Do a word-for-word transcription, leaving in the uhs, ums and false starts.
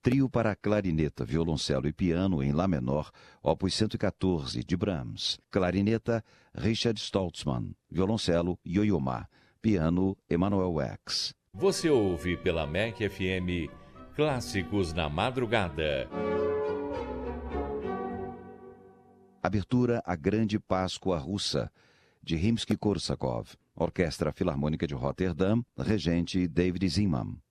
Trio para clarineta, violoncelo e piano em Lá menor, opus cento e quatorze, de Brahms. Clarineta, Richard Stoltzman. Violoncelo, Yo-Yo Ma. Piano, Emanuel Wax. Você ouve pela M E C F M Clássicos na Madrugada. Abertura A Grande Páscoa Russa, de Rimsky-Korsakov. Orquestra Filarmônica de Roterdã, regente David Zinman.